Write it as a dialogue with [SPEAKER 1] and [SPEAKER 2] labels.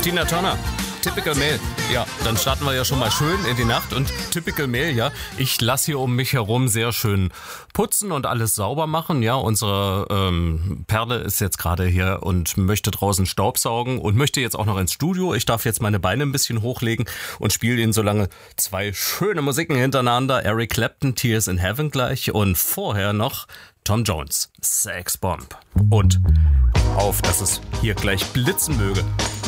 [SPEAKER 1] Tina Turner. Typical Male. Ja, dann starten wir ja schon mal schön in die Nacht. Und Typical Male, ja, ich lasse hier um mich herum sehr schön putzen und alles sauber machen. Ja, unsere Perle ist jetzt gerade hier und möchte draußen Staubsaugen und möchte jetzt auch noch ins Studio. Ich darf jetzt meine Beine ein bisschen hochlegen und spiele Ihnen so lange 2 schöne Musiken hintereinander. Eric Clapton, Tears in Heaven gleich und vorher noch Tom Jones, Sex Bomb. Und auf, dass es hier gleich blitzen möge.